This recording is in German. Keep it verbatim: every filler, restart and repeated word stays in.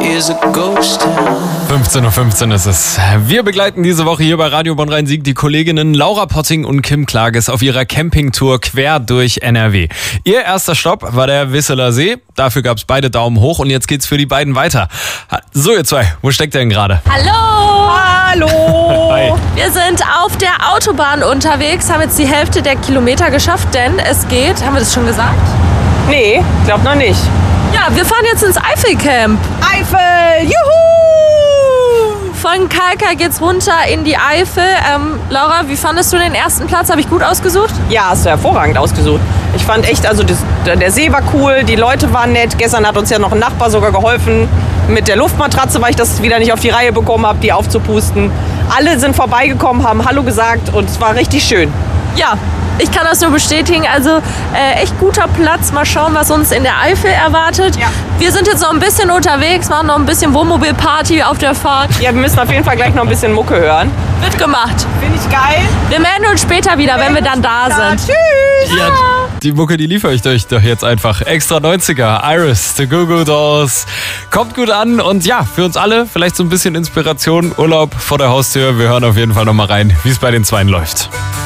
is a ghost town. fünfzehn Uhr fünfzehn ist es. Wir begleiten diese Woche hier bei Radio Bonn-Rhein-Sieg die Kolleginnen Laura Potting und Kim Klages auf ihrer Campingtour quer durch N R W. Ihr erster Stopp war der Wisseler See. Dafür gab es beide Daumen hoch und jetzt geht's für die beiden weiter. So, ihr zwei, wo steckt ihr denn gerade? Hallo! Hallo! Hi. Wir sind auf der Autobahn unterwegs, haben jetzt die Hälfte der Kilometer geschafft, denn es geht, haben wir das schon gesagt? Nee, glaub noch nicht. Ja, wir fahren jetzt ins Eifelcamp. Eifel, juhu! Von Kalka geht's runter in die Eifel. Ähm, Laura, wie fandest du den ersten Platz? Habe ich gut ausgesucht? Ja, hast du hervorragend ausgesucht. Ich fand echt, also das, der See war cool, die Leute waren nett. Gestern hat uns ja noch ein Nachbar sogar geholfen mit der Luftmatratze, weil ich das wieder nicht auf die Reihe bekommen habe, die aufzupusten. Alle sind vorbeigekommen, haben Hallo gesagt und es war richtig schön. Ja, ich kann das nur bestätigen. Also äh, echt guter Platz. Mal schauen, was uns in der Eifel erwartet. Ja. Wir sind jetzt noch ein bisschen unterwegs, machen noch ein bisschen Wohnmobilparty auf der Fahrt. Ja, wir müssen auf jeden Fall gleich noch ein bisschen Mucke hören. Wird gemacht. Finde ich geil. Wir melden uns später wieder, wenn wir dann da sind. Tschüss! Ja, die Mucke, die liefere ich euch doch jetzt einfach. Extra neunziger, Iris, The Goo Goo Dolls. Kommt gut an und ja, für uns alle vielleicht so ein bisschen Inspiration, Urlaub vor der Haustür. Wir hören auf jeden Fall noch mal rein, wie es bei den Zweien läuft.